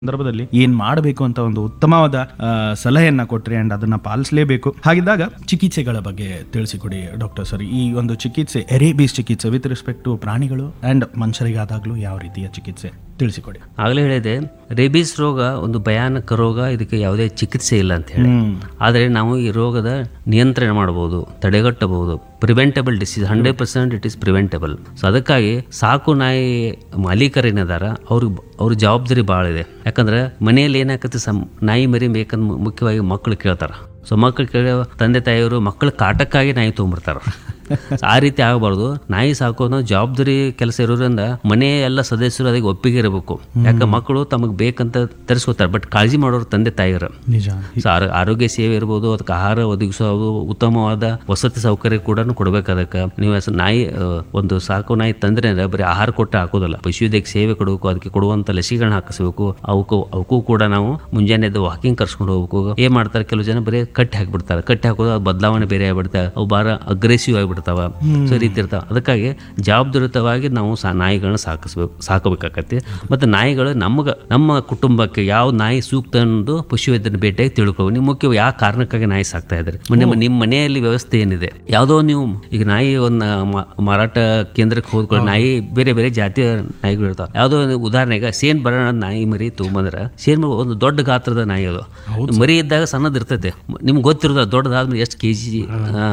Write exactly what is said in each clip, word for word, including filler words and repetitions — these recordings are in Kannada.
ಸಂದರ್ಭದಲ್ಲಿ ಏನ್ ಮಾಡಬೇಕು ಅಂತ ಒಂದು ಉತ್ತಮವಾದ ಸಲಹೆಯನ್ನ ಕೊಟ್ರಿ ಅಂಡ್ ಅದನ್ನ ಪಾಲಿಸಲೇಬೇಕು. ಹಾಗಿದ್ದಾಗ ಚಿಕಿತ್ಸೆಗಳ ಬಗ್ಗೆ ತಿಳಿಸಿಕೊಡಿ ಡಾಕ್ಟರ್ ಸರ್. ಈ ಒಂದು ಚಿಕಿತ್ಸೆ ರೇಬೀಸ್ ಚಿಕಿತ್ಸೆ ವಿತ್ ರೆಸ್ಪೆಕ್ಟ್ ಟು ಪ್ರಾಣಿಗಳು ಅಂಡ್ ಮನುಷ್ಯರಿಗಾದಾಗ್ಲೂ ಯಾವ ರೀತಿಯ ಚಿಕಿತ್ಸೆ ತಿಳಿಸಿಕೊಡಿ. ಆಗಲೇ ಹೇಳಿದೆ, ರೇಬೀಸ್ ರೋಗ ಒಂದು ಭಯಾನಕ ರೋಗ, ಇದಕ್ಕೆ ಯಾವುದೇ ಚಿಕಿತ್ಸೆ ಇಲ್ಲ ಅಂತ ಹೇಳಿ. ಆದರೆ ನಾವು ಈ ರೋಗದ ನಿಯಂತ್ರಣ ಮಾಡಬಹುದು, ತಡೆಗಟ್ಟಬಹುದು. Preventable disease, hundred percent it is preventable. So ಅದಕ್ಕಾಗಿ ಸಾಕು ನಾಯಿ ಮಾಲೀಕರೇನಿದಾರ ಅವ್ರಿಗೆ ಅವ್ರ ಜವಾಬ್ದಾರಿ ಭಾಳ ಇದೆ. ಯಾಕಂದ್ರೆ ಮನೆಯಲ್ಲಿ ಏನಾಕತ್ತೆ, ಸಂ ನಾಯಿ ಮರಿ ಬೇಕಂದ್ ಮುಖ್ಯವಾಗಿ ಮಕ್ಕಳು ಕೇಳ್ತಾರ. ಸೊ ಮಕ್ಕಳು ಕೇಳೋ ತಂದೆ ತಾಯಿಯವರು ಮಕ್ಕಳ ಕಾಟಕ್ಕಾಗಿ ನಾಯಿ ತೊಗೊಂಡ್ಬಿಡ್ತಾರ. ಆ ರೀತಿ ಆಗಬಾರ್ದು. ನಾಯಿ ಸಾಕೋದು ಜವಾಬ್ದಾರಿ ಕೆಲಸ ಇರೋದ್ರಿಂದ ಮನೆ ಎಲ್ಲ ಸದಸ್ಯರು ಅದಕ್ಕೆ ಒಪ್ಪಿಗೆ ಇರಬೇಕು. ಯಾಕೆ ಮಕ್ಕಳು ತಮಗೆ ಬೇಕಂತ ತರಿಸ್ಕೋತಾರೆ, ಬಟ್ ಕಾಳಜಿ ಮಾಡೋರು ತಂದೆ ತಾಯಿಯರು. ಸೊ ಆರೋಗ್ಯ ಸೇವೆ ಇರ್ಬೋದು, ಅದಕ್ಕೆ ಆಹಾರ ಒದಗಿಸೋದು, ಉತ್ತಮವಾದ ವಸತಿ ಸೌಕರ್ಯ ಕೂಡ ಕೊಡ್ಬೇಕು. ಅದಕ್ಕೆ ನೀವು ನಾಯಿ ಒಂದು ಸಾಕು ನಾಯಿ ತಂದ್ರೆ ಬರೀ ಆಹಾರ ಕೊಟ್ಟು ಹಾಕೋದಲ್ಲ, ಪಶುವೈದ್ಯಕ ಸೇವೆ ಕೊಡಬೇಕು, ಅದಕ್ಕೆ ಕೊಡುವಂತ ಲಸಿಕೆಗಳನ್ನ ಹಾಕಿಸ್ಬೇಕು. ಅವಕ್ಕೂ ಅವಕ್ಕೂ ಕೂಡ ನಾವು ಮುಂಜಾನೆ ಎದ್ದು ವಾಕಿಂಗ್ ಕರ್ಸ್ಕೊಂಡು ಹೋಗ್ಬೇಕು. ಏನ್ ಮಾಡ್ತಾರೆ, ಕೆಲವು ಜನ ಬರೀ ಕಟ್ಟಿ ಹಾಕ್ಬಿಡ್ತಾರೆ. ಕಟ್ಟಿ ಹಾಕೋದು ಬದಲಾವಣೆ ಬೇರೆ ಆಗ್ಬಿಡ್ತಾರೆ, ಅವು ಬಾರ ಅಗ್ರೆಸಿವ್ ಆಗಿಬಿಡ್ತಾವ. ಸೊ ರೀತಿ ಇರ್ತಾವ. ಅದಕ್ಕಾಗಿ ಜವಾಬ್ದಾರಿತವಾಗಿ ನಾವು ಸಾ ನಾಯಿಗಳನ್ನ ಸಾಕಿಸ್ಬೇಕು ಸಾಕಬೇಕಾಗತ್ತೆ. ಮತ್ತೆ ನಾಯಿಗಳು ನಮ್ಗೆ ನಮ್ಮ ಕುಟುಂಬಕ್ಕೆ ಯಾವ ನಾಯಿ ಸೂಕ್ತ ಅನ್ನೋದು ಪಶುವೈದ್ಯನ ಭೇಟಿಯಾಗಿ ತಿಳ್ಕೊಬೇಕು. ನೀವು ಮುಖ್ಯ ಯಾವ ಕಾರಣಕ್ಕಾಗಿ ನಾಯಿ ಸಾಕ್ತಾ ಇದ್ದಾರೆ, ನಿಮ್ಮ ನಿಮ್ಮ ಮನೆಯಲ್ಲಿ ವ್ಯವಸ್ಥೆ ಏನಿದೆ. ಯಾವುದೋ ನೀವು ಈಗ ನಾಯಿ ಒಂದು ಮಾರಾಟ ಕೇಂದ್ರಕ್ಕೆ ಹೋದ್ಕೊಳ್ಳಿ, ನಾಯಿ ಬೇರೆ ಬೇರೆ ಜಾತಿಯ ನಾಯಿಗಳು ಇರ್ತಾವ. ಯಾವುದೋ ಉದಾಹರಣೆಗೆ ಸೇನ್ ಬರೋಣ ನಾಯಿ ಮರಿ ತೊಗೊಂಬಂದ್ರೆ, ಸೇನ್ ಒಂದು ದೊಡ್ಡ ಗಾತ್ರದ ನಾಯಿ ಅದು. ಮರಿ ಇದ್ದಾಗ ಸಣ್ಣದ ಇರ್ತೈತೆ, ನಿಮ್ಗೆ ಗೊತ್ತಿರೋದ ದೊಡ್ಡದಾದ್ಮೇಲೆ ಎಷ್ಟು ಕೆ ಜಿ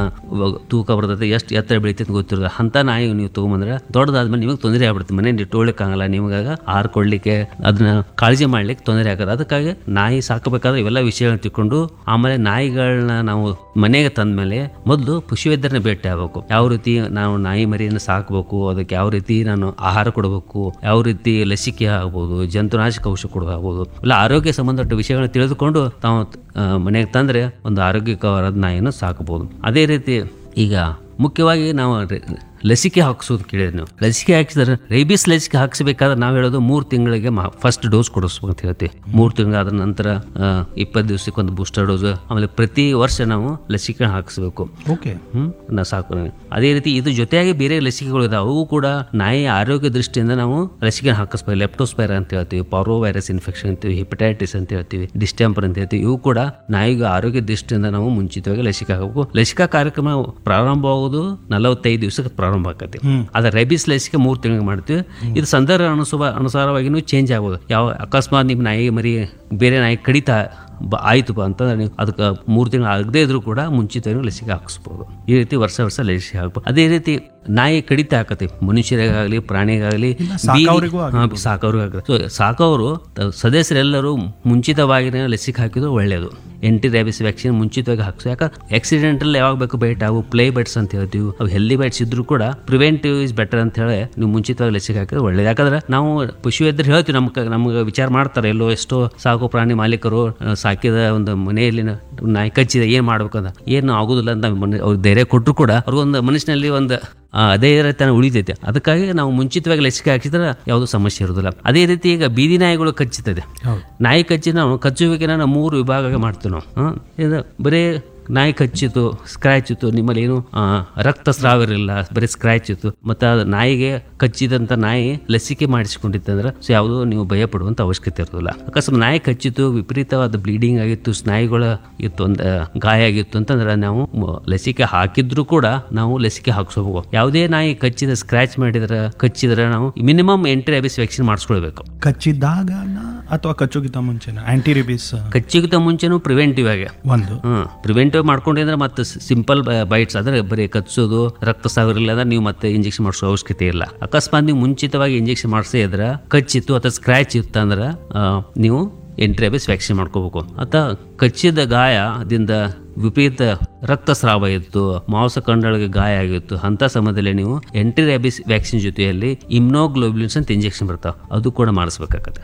ತೂಕ ಬರ್ತೈತೆ, ಎಷ್ಟು ಎತ್ತರ ಬೆಳಿತೈತೆ ಗೊತ್ತಿರೋದು. ಅಂತ ನಾಯಿ ನೀವು ತೊಗೊಂಬಂದ್ರೆ ದೊಡ್ಡದಾದ್ಮೇಲೆ ನಿಮಗೆ ತೊಂದರೆ ಆಗ್ಬಿಡುತ್ತೆ. ಮನೆಯಲ್ಲಿ ಇಟ್ಟೋಳಿಕ್ಕಾಗಲ್ಲ, ನಿಮ್ಗಾಗ ಆಹಾರ ಕೊಡ್ಲಿಕ್ಕೆ, ಅದನ್ನ ಕಾಳಜಿ ಮಾಡ್ಲಿಕ್ಕೆ ತೊಂದರೆ ಆಗಲ್ಲ. ಅದಕ್ಕಾಗಿ ನಾಯಿ ಸಾಕಬೇಕಾದ್ರೆ ಇವೆಲ್ಲ ವಿಷಯಗಳನ್ನ ತಿಳ್ಕೊಂಡು ಆಮೇಲೆ ನಾಯಿಗಳನ್ನ ನಾವು ಮನೆಗೆ ತಂದ್ಮೇಲೆ ಮೊದಲು ಪಶುವೈದ್ಯರನ್ನ ಭೇಟಿ ಆಗ್ಬೇಕು. ಯಾವ ರೀತಿ ನಾವು ನಾಯಿ ಮರಿಯನ್ನು ಸಾಕಬೇಕು, ಅದಕ್ಕೆ ಯಾವ ರೀತಿ ನಾನು ಆಹಾರ ಕೊಡಬೇಕು, ಯಾವ ರೀತಿ ಲಸಿಕೆ ಆಗ್ಬೋದು, ಜಂತುನಾಶಕ ಔಷಧ ಕೊಡಬಹುದು, ಇಲ್ಲ ಆರೋಗ್ಯ ಸಂಬಂಧಪಟ್ಟ ವಿಷಯಗಳನ್ನ ತಿಳಿದುಕೊಂಡು ತಾವು ಮನೆಗೆ ತಂದ್ರೆ ಒಂದು ಆರೋಗ್ಯಕರವಾದ ನಾಯಿಯನ್ನು ಸಾಕಬಹುದು. ಅದೇ ರೀತಿ ಈಗ ಮುಖ್ಯವಾಗಿ ನಾವು ಲಸಿಕೆ ಹಾಕಿಸೋದು ಕೇಳಿದ್ರೆ, ನೀವು ಲಸಿಕೆ ಹಾಕಿಸಿದ್ರೆ ರೇಬೀಸ್ ಲಸಿಕೆ ಹಾಕಿಸಬೇಕಾದ್ರೆ ನಾವು ಹೇಳೋದು ಮೂರು ತಿಂಗಳಿಗೆ ಫಸ್ಟ್ ಡೋಸ್ ಕೊಡಿಸ್ಬೇಕು ಅಂತ ಹೇಳ್ತೀವಿ. ಮೂರು ತಿಂಗಳಾದ ನಂತರ ಇಪ್ಪತ್ತು ದಿವಸಕ್ಕೆ ಒಂದು ಬೂಸ್ಟರ್ ಡೋಸ್, ಆಮೇಲೆ ಪ್ರತಿ ವರ್ಷ ನಾವು ಲಸಿಕೆ ಹಾಕಿಸ್ಬೇಕು. ಓಕೆ ಹ್ಮ್ ನಾ ಸಾಕು. ಅದೇ ರೀತಿ ಇದು ಜೊತೆಯಾಗಿ ಬೇರೆ ಲಸಿಕೆಗಳು ಇದಾವೆ, ಅವು ಕೂಡ ನಾಯಿ ಆರೋಗ್ಯ ದೃಷ್ಟಿಯಿಂದ ನಾವು ಲಸಿಕೆ ಹಾಕಿಸ್ಬೇಕು. ಲೆಪ್ಟೋಸ್ಪೈರ ಅಂತ ಹೇಳ್ತೀವಿ, ಪಾರೋ ವೈರಸ್ ಇನ್ಫೆಕ್ಷನ್ ಅಂತೀವಿ, ಹೆಪಟೈಟಿಸ್ ಅಂತ ಹೇಳ್ತೀವಿ, ಡಿಸ್ಟೆಂಪರ್ ಅಂತ ಹೇಳ್ತೀವಿ. ಇವು ಕೂಡ ನಾಯಿಗೆ ಆರೋಗ್ಯ ದೃಷ್ಟಿಯಿಂದ ನಾವು ಮುಂಚಿತವಾಗಿ ಲಸಿಕೆ ಹಾಕಬೇಕು. ಲಸಿಕಾ ಕಾರ್ಯಕ್ರಮ ಪ್ರಾರಂಭವಾಗುವುದು ನಲವತ್ತೈದು ದಿವಸಕ್ಕೆ ಪ್ರಾರಂಭ ಆಕತಿ. ಅದ್ರ ರೇಬೀಸ್ ಲಸಿಕೆ ಮೂರು ತಿಂಗಳಿಗೆ ಮಾಡ್ತೀವಿ. ಇದು ಸಂದರ್ಭ ಅನುಸಾರ ಅನುಸಾರವಾಗಿನೂ ಚೇಂಜ್ ಆಗ್ಬೋದು. ಯಾವ ಅಕಸ್ಮಾತ್ ನಿಮ್ಮ ನಾಯಿ ಮರಿ ಬೇರೆ ನಾಯಿ ಕಡಿತಾ ಆಯ್ತು ಬಾ ಅಂತಂದ್ರೆ ನೀವು ಅದಕ್ಕೆ ಮೂರು ತಿಂಗಳು ಆಗದೇ ಇದ್ರೂ ಕೂಡ ಮುಂಚಿತವಾಗಿ ಲಸಿಕೆ ಹಾಕಿಸ್ಬೋದು. ಈ ರೀತಿ ವರ್ಷ ವರ್ಷ ಲಸಿಕೆ ಹಾಕ್ಬೋದು. ಅದೇ ರೀತಿ ನಾಯಿ ಕಡಿತ ಹಾಕತಿ, ಮನುಷ್ಯರಿಗಾಗಲಿ ಪ್ರಾಣಿಗಾಗಲಿ ಸಾಕೋರಿಗೂ ಆಗತ್ತೆ. ಸೊ ಸಾಕೋರು ಸದಸ್ಯರೆಲ್ಲರೂ ಮುಂಚಿತವಾಗಿ ಲಸಿಕೆ ಹಾಕಿದ್ರು ಒಳ್ಳೆಯದು. ಎಂಟಿ ರೇಬಿಸ್ ವ್ಯಾಕ್ಸಿನ್ ಮುಂಚಿತವಾಗಿ ಹಾಕ್ಸು. ಯಾಕಂದ್ರೆ ಆಕ್ಸಿಡೆಂಟಲ್ ಯಾವಾಗ ಬೇಕು ಬೈಟ್, ಅವು ಪ್ಲೇ ಬೈಟ್ಸ್ ಅಂತ ಹೇಳ್ತೀವಿ, ಅವು ಹೆಲ್ದಿ ಬೈಟ್ಸ್ ಇದ್ರು ಕೂಡ ಪ್ರಿವೆಂಟಿವ್ ಇಸ್ ಬೆಟರ್ ಅಂತ ಹೇಳಿ ನೀವು ಮುಂಚಿತವಾಗಿ ಲಸಿಕೆ ಹಾಕಿದ್ರೆ ಒಳ್ಳೇದು. ಯಾಕಂದ್ರೆ ನಾವು ಪಶುವೈದ್ಯರು ಹೇಳ್ತೀವಿ, ನಮ್ಗೆ ನಮ್ಗೆ ವಿಚಾರ ಮಾಡ್ತಾರೆ, ಎಲ್ಲೋ ಎಷ್ಟೋ ಸಾಕು ಪ್ರಾಣಿ ಮಾಲೀಕರು ಸಾಕಿದ ಒಂದು ಮನೆಯಲ್ಲಿ ನಾಯಿ ಕಚ್ಚಿದ ಏನ್ ಮಾಡ್ಬೇಕಂತ ಏನು ಆಗುದಿಲ್ಲ ಅಂತ ಅವ್ರಿಗೆ ಧೈರ್ಯ ಕೊಟ್ಟರು ಕೂಡ ಅವ್ರಿಗೊಂದು ಮನುಷ್ಯನಲ್ಲಿ ಒಂದು ಅದೇ ರೀತಿ ಉಳಿತೈತೆ. ಅದಕ್ಕಾಗಿ ನಾವು ಮುಂಚಿತವಾಗಿ ಲಸಿಕೆ ಹಾಕಿದ್ರೆ ಯಾವುದೂ ಸಮಸ್ಯೆ ಇರೋದಿಲ್ಲ. ಅದೇ ರೀತಿ ಈಗ ಬೀದಿ ನಾಯಿಗಳು ಕಚ್ಚುತ್ತದೆ. ನಾಯಿ ಕಚ್ಚಿ ನಾವು ಕಚ್ಚುವಿಕೆ ನಾವು ಮೂರು ವಿಭಾಗ ಮಾಡ್ತೀವಿ ನಾವು. ಇದು ಬರೀ ನಾಯಿ ಕಚ್ಚಿತು, ಸ್ಕ್ರಾಚ್ ಇತ್ತು, ನಿಮ್ಮಲ್ಲಿ ಏನು ರಕ್ತಸ್ರಾವ ಇರಲಿಲ್ಲ, ಬರೀ ಸ್ಕ್ರಾಚ್ ಇತ್ತು, ಮತ್ತು ಅದು ನಾಯಿಗೆ ಕಚ್ಚಿದಂಥ ನಾಯಿ ಲಸಿಕೆ ಮಾಡಿಸಿಕೊಂಡಿತ್ತಂದ್ರೆ ಸೊ ಯಾವುದೂ ನೀವು ಭಯ ಪಡುವಂಥ ಅವಶ್ಯಕತೆ ಇರೋದಿಲ್ಲ. ಅಕಸ್ಮಾತ್ ನಾಯಿ ಕಚ್ಚಿತು, ವಿಪರೀತವಾದ ಬ್ಲೀಡಿಂಗ್ ಆಗಿತ್ತು, ಸ್ನಾಯುಗಳ ಇತ್ತು, ಒಂದು ಗಾಯ ಆಗಿತ್ತು ಅಂತಂದ್ರೆ ನಾವು ಲಸಿಕೆ ಹಾಕಿದ್ರು ಕೂಡ ನಾವು ಲಸಿಕೆ ಹಾಕಿಸೋಬೇಕು. ಯಾವುದೇ ನಾಯಿ ಕಚ್ಚಿದ ಸ್ಕ್ರಾಚ್ ಮಾಡಿದ್ರೆ ಕಚ್ಚಿದ್ರೆ ನಾವು ಮಿನಿಮಮ್ ಎಂಟಿ ರೇಬಿಸ್ ವ್ಯಾಕ್ಸಿನ್ ಮಾಡಿಸ್ಕೊಳ್ಬೇಕು. ಕಚ್ಚಿದಾಗ ಅಥವಾ ಕಚ್ಚೋಗಿಂತ ಮುಂಚೆ ಆಂಟಿ ರೇಬಿಸ್ ಕಚ್ಚೋಗಿಂತ ಮುಂಚೆನೂ ಪ್ರಿವೆಂಟಿವ್ ಆಗಿ ಒಂದು ಹ್ಮ್ ಪ್ರಿವೆಂಟಿವ್ ಮಾಡ್ಕೊಂಡ್ರೆ ಮತ್ತೆ ಸಿಂಪಲ್ ಬೈಟ್ಸ್ ಅಂದ್ರೆ ಬರೀ ಕಚ್ಚೋದು, ರಕ್ತಸ್ರಾವ ಇರಲಿಲ್ಲ ಅಂದ್ರೆ ನೀವು ಮತ್ತೆ ಇಂಜೆಕ್ಷನ್ ಮಾಡಿಸೋ ಅವಶ್ಯಕತೆ ಇಲ್ಲ. ಅಕಸ್ಮಾತ್ ನೀವು ಮುಂಚಿತವಾಗಿ ಇಂಜೆಕ್ಷನ್ ಮಾಡಿಸೇ ಇದ್ರೆ ಕಚ್ಚಿತ್ತು ಅಥವಾ ಸ್ಕ್ರಾಚ್ ಇತ್ತು ಅಂದ್ರೆ ನೀವು ಎಂಟಿ ರೇಬಿಸ್ ವ್ಯಾಕ್ಸಿನ್ ಮಾಡ್ಕೋಬೇಕು. ಅಥವಾ ಕಚ್ಚಿದ ಗಾಯದಿಂದ ವಿಪರೀತ ರಕ್ತಸ್ರಾವ ಇತ್ತು, ಮಾಂಸಖಂಡಗಳಿಗೆ ಗಾಯ ಆಗಿತ್ತು, ಅಂತ ಸಮಯದಲ್ಲಿ ನೀವು ಎಂಟಿ ರೇಬಿಸ್ ವ್ಯಾಕ್ಸಿನ್ ಜೊತೆಯಲ್ಲಿ ಇಮ್ಯುನೋಗ್ಲೋಬ್ಯುಲಿನ್ಸ್ ಅಂತ ಇಂಜೆಕ್ಷನ್ ಬರ್ತಾವ, ಅದು ಕೂಡ ಮಾಡಿಸ್ಬೇಕಾಗತ್ತೆ.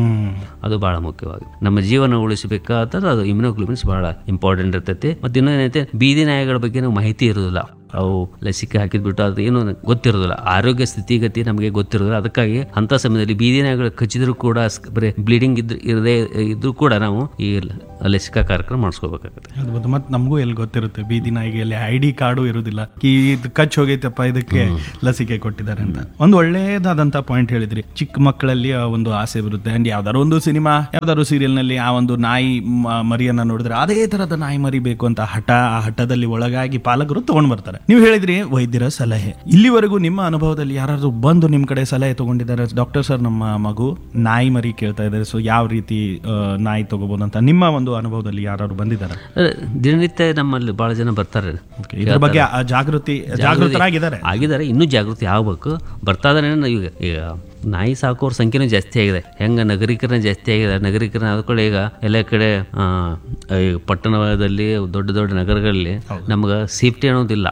ಅದು ಬಹಳ ಮುಖ್ಯವಾಗಿ ನಮ್ಮ ಜೀವನ ಉಳಿಸಬೇಕಾದ್ರೆ ಅದು ಇಮ್ಯುನೋಗ್ಲೋಬ್ಯುಲಿನ್ಸ್ ಬಹಳ ಇಂಪಾರ್ಟೆಂಟ್ ಇರ್ತೈತಿ. ಮತ್ತೆ ಇನ್ನೊಂದೈತೆ, ಬೀದಿ ನಾಯಿಗಳ ಬಗ್ಗೆ ನಾವು ಮಾಹಿತಿ ಇರೋದಿಲ್ಲ. ಅವು ಲಸಿಕೆ ಹಾಕಿದ್ಬಿಟ್ಟು ಅದು ಏನು ಗೊತ್ತಿರೋದಿಲ್ಲ, ಆರೋಗ್ಯ ಸ್ಥಿತಿಗತಿ ನಮಗೆ ಗೊತ್ತಿರೋದಿಲ್ಲ. ಅದಕ್ಕಾಗಿ ಅಂತ ಸಮಯದಲ್ಲಿ ಬೀದಿ ನಾಯಿಗಳು ಕಚ್ಚಿದ್ರು ಕೂಡ ಬರೀ ಬ್ಲೀಡಿಂಗ್ ಇದ್ರು ಇರದೇ ಇದ್ರೂ ಕೂಡ ನಾವು ಈ ಲಸಿಕಾ ಕಾರ್ಯಕ್ರಮ ಮಾಡಿಸ್ಕೋಬೇಕಾಗುತ್ತೆ. ಅದ್ಭುತ. ಮತ್ತೆ ನಮಗೂ ಎಲ್ಲಿ ಗೊತ್ತಿರುತ್ತೆ ಬೀದಿ ನಾಯಿಗೆ ಅಲ್ಲಿ ಐ ಡಿ ಕಾರ್ಡು ಇರುವುದಿಲ್ಲ, ಈ ಇದು ಕಚ್ ಹೋಗೈತಪ್ಪ ಇದಕ್ಕೆ ಲಸಿಕೆ ಕೊಟ್ಟಿದ್ದಾರೆ ಅಂತ. ಒಂದು ಒಳ್ಳೇದಾದಂತ ಪಾಯಿಂಟ್ ಹೇಳಿದ್ರಿ. ಚಿಕ್ಕ ಮಕ್ಕಳಲ್ಲಿ ಆ ಒಂದು ಆಸೆ ಬರುತ್ತೆ, ಅಂಡ್ ಯಾವ್ದಾದ್ರು ಒಂದು ಸಿನಿಮಾ ಯಾವ್ದಾದ್ರು ಸೀರಿಯಲ್ ನಲ್ಲಿ ಆ ಒಂದು ನಾಯಿ ಮ- ಮರಿಯನ್ನ ನೋಡಿದ್ರೆ ಅದೇ ತರದ ನಾಯಿ ಮರಿ ಬೇಕು ಅಂತ ಹಠ, ಆ ಹಠದಲ್ಲಿ ಒಳಗಾಗಿ ಪಾಲಕರು ತಗೊಂಡ್ ಬರ್ತಾರೆ. ನೀವು ಹೇಳಿದ್ರಿ ವೈದ್ಯರ ಸಲಹೆ. ಇಲ್ಲಿವರೆಗೂ ನಿಮ್ಮ ಅನುಭವದಲ್ಲಿ ಯಾರಾದ್ರೂ ಬಂದು ನಿಮ್ ಕಡೆ ಸಲಹೆ ತಗೊಂಡಿದ್ದಾರೆ, ಡಾಕ್ಟರ್ ಸರ್ ನಮ್ಮ ಮಗು ನಾಯಿ ಮರಿ ಕೇಳ್ತಾ ಇದ್ದಾರೆ, ಸೊ ಯಾವ ರೀತಿ ಆ, ನಾಯಿ ತಗೋಬಹುದು ಅಂತ ನಿಮ್ಮ ಒಂದು ಅನುಭವದಲ್ಲಿ ಯಾರು ಬಂದಿದ್ದಾರೆ? ದಿನನಿತ್ಯ ನಮ್ಮಲ್ಲಿ ಬಹಳ ಜನ ಬರ್ತಾರೆ, ಇದ್ರ ಬಗ್ಗೆ ಆ ಜಾಗೃತಿ ಜಾಗೃತರಾಗಿದ್ದಾರೆ ಆಗಿದ್ದಾರೆ, ಇನ್ನೂ ಜಾಗೃತಿ ಆಗ್ಬೇಕು, ಬರ್ತಾ ಇದಾರೆ. ಈಗ ಈಗ ನಾಯಿ ಸಾಕೋರ ಸಂಖ್ಯೆನೂ ಜಾಸ್ತಿ ಆಗಿದೆ. ಹೆಂಗೆ ನಗರೀಕರಣ ಜಾಸ್ತಿ ಆಗಿದೆ, ನಗರೀಕರಣ ಆದ ಕೂಡ ಈಗ ಎಲ್ಲ ಕಡೆ ಆ, ಈ ಪಟ್ಟಣದಲ್ಲಿ ದೊಡ್ಡ ದೊಡ್ಡ ನಗರಗಳಲ್ಲಿ ನಮ್ಗೆ ಸೇಫ್ಟಿ ಅನ್ನೋದಿಲ್ಲ.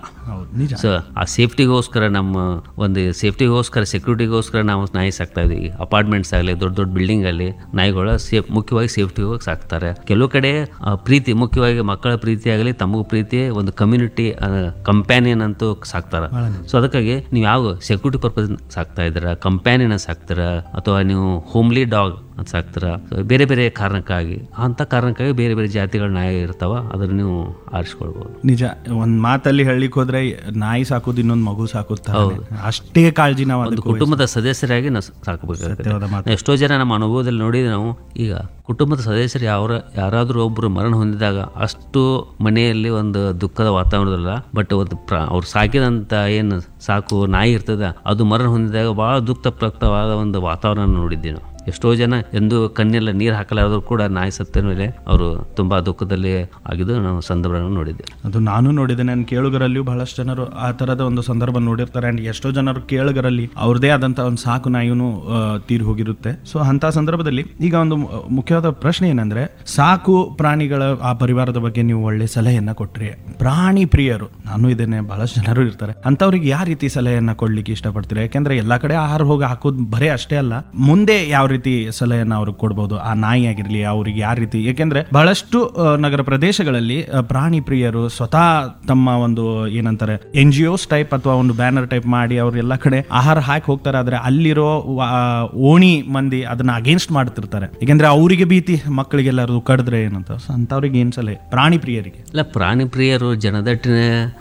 ಸೊ ಆ ಸೇಫ್ಟಿಗೋಸ್ಕರ ನಮ್ಮ ಒಂದು ಸೇಫ್ಟಿಗೋಸ್ಕರ ಸೆಕ್ಯೂರಿಟಿಗೋಸ್ಕರ ನಾವು ನಾಯಿ ಸಾಕ್ತಾ ಇದೀವಿ. ಅಪಾರ್ಟ್ಮೆಂಟ್ಸ್ ಆಗಲಿ ದೊಡ್ಡ ದೊಡ್ಡ ಬಿಲ್ಡಿಂಗ್ ಅಲ್ಲಿ ನಾಯಿಗಳ ಸೇಫ್ ಮುಖ್ಯವಾಗಿ ಸೇಫ್ಟಿಗೋಗಿ ಸಾಕ್ತಾರೆ. ಕೆಲವು ಕಡೆ ಆ, ಪ್ರೀತಿ ಮುಖ್ಯವಾಗಿ ಮಕ್ಕಳ ಪ್ರೀತಿ ಆಗಲಿ ತಮಗೂ ಪ್ರೀತಿ ಒಂದು ಕಮ್ಯುನಿಟಿ ಕಂಪ್ಯಾನಿಯನ್ ಅಂತೂ ಸಾಕ್ತಾರ. ಸೊ ಅದಕ್ಕಾಗಿ ನೀವು ಯಾವ ಸೆಕ್ಯೂರಿಟಿ ಪರ್ಪಸ್ ಸಾಕ್ತಾ ಇದ್ದೀರಾ, ಕಂಪ್ಯಾನಿಯನ್ ಸಾಕ್ತಾರ ಅಥವಾ ನೀವು ಹೋಮ್ಲಿ ಡಾಗ್ ಅಂತ ಸಾಕ್ತಾರ, ಬೇರೆ ಬೇರೆ ಕಾರಣಕ್ಕಾಗಿ ಅಂತ ಕಾರಣಕ್ಕಾಗಿ ಬೇರೆ ಬೇರೆ ಜಾತಿಗಳ ನಾಯಿ ಇರ್ತಾವ, ಅದನ್ನ ನೀವು ಆರಿಸ್ಕೊಳ್ಬಹುದು. ನಿಜ. ಒಂದ್ ಮಾತಲ್ಲಿ ಹೇಳಲಿಕ್ಕೆ ಹೋದ್ರೆ ನಾಯಿ ಸಾಕೋದು ಇನ್ನೊಂದು ಮಗು ಸಾಕುತ್ತಾ, ಅಷ್ಟೇ ಕಾಳಜಿ ನಾವು ಒಂದು ಕುಟುಂಬದ ಸದಸ್ಯರಾಗಿ ನಾವು ಸಾಕಬೇಕಾಗುತ್ತೆ. ಎಷ್ಟೋ ಜನ ನಮ್ಮ ಅನುಭವದಲ್ಲಿ ನೋಡಿದ್ರೆ ನಾವು ಈಗ ಕುಟುಂಬದ ಸದಸ್ಯರು ಯಾವ ಯಾರಾದ್ರೂ ಒಬ್ರು ಮರಣ ಹೊಂದಿದಾಗ ಅಷ್ಟು ಮನೆಯಲ್ಲಿ ಒಂದು ದುಃಖದ ವಾತಾವರಣದಲ್ಲ, ಬಟ್ ಒಂದು ಪ್ರ ಅವ್ರು ಸಾಕಿದಂತ ಏನು ಸಾಕು ನಾಯಿ ಇರ್ತದ ಅದು ಮರಣ ಹೊಂದಿದಾಗ ಬಹಳ ದುಃಖಪ್ರಾಪ್ತವಾದ ಒಂದು ವಾತಾವರಣ ನೋಡಿದ್ದೀವಿ ನಾವು. ಎಷ್ಟೋ ಜನ ಎಂದು ಕಣ್ಣೆಲ್ಲ ನೀರು ಹಾಕಲಾದ್ರು ಕೂಡ ನಾಯಿ ಸತ್ತ ಮೇಲೆ ಅವರು ತುಂಬಾ ದುಃಖದಲ್ಲಿ ಆಗಿದ್ದು ನಾವು ಸಂದರ್ಭಗಳನ್ನು ನೋಡಿದ್ದೇವೆ. ಅದು ನಾನು ನೋಡಿದೆ. ನನ್ನ ಕೇಳುಗರಲ್ಲಿಯೂ ಬಹಳಷ್ಟು ಜನರು ಆ ತರದ ಒಂದು ಸಂದರ್ಭ ನೋಡಿರ್ತಾರೆ. ಅಂಡ್ ಎಷ್ಟೋ ಜನರು ಕೇಳುಗರಲ್ಲಿ ಅವ್ರದೇ ಆದಂತ ಒಂದು ಸಾಕು ನಾಯಿನೂ ತೀರಿ ಹೋಗಿರುತ್ತೆ. ಸೊ ಅಂತ ಸಂದರ್ಭದಲ್ಲಿ ಈಗ ಒಂದು ಮುಖ್ಯವಾದ ಪ್ರಶ್ನೆ ಏನಂದ್ರೆ, ಸಾಕು ಪ್ರಾಣಿಗಳ ಆ ಪರಿವಾರದ ಬಗ್ಗೆ ನೀವು ಒಳ್ಳೆ ಸಲಹೆಯನ್ನ ಕೊಟ್ರಿ. ಪ್ರಾಣಿ ಪ್ರಿಯರು ನಾನು ಇದೇನೆ, ಬಹಳಷ್ಟು ಜನರು ಇರ್ತಾರೆ, ಅಂತವ್ರಿಗೆ ಯಾವ ರೀತಿ ಸಲಹೆಯನ್ನ ಕೊಡ್ಲಿಕ್ಕೆ ಇಷ್ಟಪಡ್ತೀರಾ? ಯಾಕಂದ್ರೆ ಎಲ್ಲಾ ಕಡೆ ಆಹಾರ ಹೋಗಿ ಹಾಕೋದು ಬರೇ ಅಷ್ಟೇ ಅಲ್ಲ, ಮುಂದೆ ಯಾವ ರೀತಿ ಸಲಹೆಯನ್ನ ಅವ್ರಿಗೆ ಕೊಡ್ಬೋದು, ಆ ನಾಯಿ ಆಗಿರ್ಲಿ ಅವ್ರಿಗೆ ಯಾವ ರೀತಿ. ಯಾಕೆಂದ್ರೆ ಬಹಳಷ್ಟು ನಗರ ಪ್ರದೇಶಗಳಲ್ಲಿ ಪ್ರಾಣಿ ಪ್ರಿಯರು ಸ್ವತಃ ತಮ್ಮ ಒಂದು ಏನಂತಾರೆ ಎನ್ ಜಿ ಓಸ್ ಟೈಪ್ ಅಥವಾ ಒಂದು ಬ್ಯಾನರ್ ಟೈಪ್ ಮಾಡಿ ಅವ್ರು ಎಲ್ಲ ಕಡೆ ಆಹಾರ ಹಾಕಿ ಹೋಗ್ತಾರೆ. ಆದ್ರೆ ಅಲ್ಲಿರೋ ಓಣಿ ಮಂದಿ ಅದನ್ನ ಅಗೇನ್ಸ್ಟ್ ಮಾಡ್ತಿರ್ತಾರೆ, ಯಾಕೆಂದ್ರೆ ಅವರಿಗೆ ಭೀತಿ ಮಕ್ಕಳಿಗೆಲ್ಲರೂ ಕಡಿದ್ರೆ ಏನಂತ. ಸೊ ಅಂತವ್ರಿಗೆ ಏನ್ ಸಲಹೆ ಪ್ರಾಣಿ ಪ್ರಿಯರಿಗೆ? ಇಲ್ಲ, ಪ್ರಾಣಿ ಪ್ರಿಯರು ಜನದಟ್ಟಿನ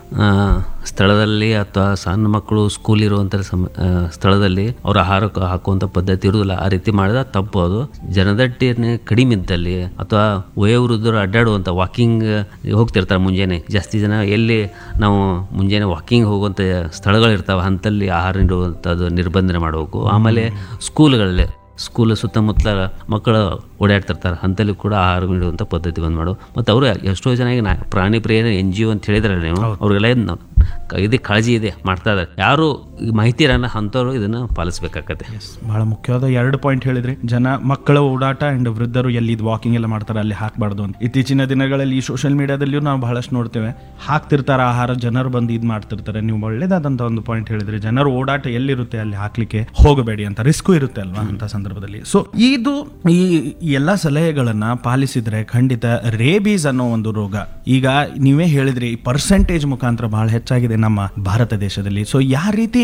ಸ್ಥಳದಲ್ಲಿ ಅಥವಾ ಸಣ್ಣ ಮಕ್ಕಳು ಸ್ಕೂಲ್ ಇರುವಂತ ಸ್ಥಳದಲ್ಲಿ ಅವ್ರ ಆಹಾರ ಹಾಕುವಂತ ಪದ್ಧತಿ ಇರುವುದಿಲ್ಲ. ಆ ರೀತಿ ಮಾಡಿದ ತಪ್ಪು. ಅದು ಜನದಟ್ಟಿನ ಕಡಿಮೆ ಇದ್ದಲ್ಲಿ ಅಥವಾ ವಯೋವೃದ್ಧರು ಅಡ್ಡಾಡುವಂಥ ವಾಕಿಂಗ್ ಹೋಗ್ತಿರ್ತಾರೆ ಮುಂಜಾನೆ. ಜಾಸ್ತಿ ಜನ ಎಲ್ಲಿ ನಾವು ಮುಂಜಾನೆ ವಾಕಿಂಗ್ ಹೋಗುವಂಥ ಸ್ಥಳಗಳಿರ್ತಾವೆ ಅಂಥಲ್ಲಿ ಆಹಾರ ನೀಡುವಂಥದ್ದು ನಿರ್ಬಂಧನೆ ಮಾಡಬೇಕು. ಆಮೇಲೆ ಸ್ಕೂಲ್ಗಳಲ್ಲಿ ಸ್ಕೂಲ್ ಸುತ್ತಮುತ್ತಲ ಮಕ್ಕಳು ಓಡಾಡ್ತಿರ್ತಾರೆ, ಅಂಥಲ್ಲಿ ಕೂಡ ಆಹಾರ ನೀಡುವಂಥ ಪದ್ಧತಿ ಬಂದ್ ಮಾಡು. ಮತ್ತು ಅವರು ಎಷ್ಟೋ ಜನ ಈಗ ಪ್ರಾಣಿ ಪ್ರಿಯ ಎನ್ ಜಿ ಒ ಅಂತ ಹೇಳಿದ್ರಲ್ಲ ನೀವು, ಅವ್ರಿಗೆಲ್ಲ ಇದಕ್ಕೆ ಕಾಳಜಿ ಇದೆ ಮಾಡ್ತಾ ಇದ್ದಾರೆ. ಯಾರು ಮಾಹಿತಿ ಇರಲ್ಲ ಅಂಥವ್ರು ಇದನ್ನ ಪಾಲಿಸಬೇಕಾಗತ್ತೆ. ಬಹಳ ಮುಖ್ಯವಾದ ಎರಡು ಪಾಯಿಂಟ್ ಹೇಳಿದ್ರಿ. ಜನ ಮಕ್ಕಳ ಓಡಾಟ ಅಂಡ್ ವೃದ್ಧರು ಎಲ್ಲಿ ವಾಕಿಂಗ್ ಎಲ್ಲ ಮಾಡ್ತಾರೆ ಅಲ್ಲಿ ಹಾಕಬಾರ್ದು ಅಂತ. ಇತ್ತೀಚಿನ ದಿನಗಳಲ್ಲಿ ಈ ಸೋಷಿಯಲ್ ಮೀಡಿಯಾದಲ್ಲಿಯೂ ನಾವು ಬಹಳಷ್ಟು ನೋಡ್ತೇವೆ, ಹಾಕ್ತಿರ್ತಾರೆ ಆಹಾರ, ಜನರು ಬಂದು ಇದು ಮಾಡ್ತಿರ್ತಾರೆ. ನೀವು ಒಳ್ಳೇದಾದಂತ ಒಂದು ಪಾಯಿಂಟ್ ಹೇಳಿದ್ರಿ, ಜನರು ಓಡಾಟ ಎಲ್ಲಿರುತ್ತೆ ಅಲ್ಲಿ ಹಾಕ್ಲಿಕ್ಕೆ ಹೋಗಬೇಡಿ ಅಂತ, ರಿಸ್ಕು ಇರುತ್ತೆ ಅಲ್ವಾ ಅಂತ ಸಂದರ್ಭದಲ್ಲಿ. ಸೊ ಇದು ಈ ಎಲ್ಲಾ ಸಲಹೆಗಳನ್ನ ಪಾಲಿಸಿದ್ರೆ ಖಂಡಿತ ರೇಬೀಸ್ ಅನ್ನೋ ಒಂದು ರೋಗ ಈಗ ನೀವೇ ಹೇಳಿದ್ರಿ ಪರ್ಸೆಂಟೇಜ್ ಮುಖಾಂತರ ಬಹಳ ಹೆಚ್ಚಾಗಿದೆ ನಮ್ಮ ಭಾರತ ದೇಶದಲ್ಲಿ. ಸೊ ಯಾವ ರೀತಿ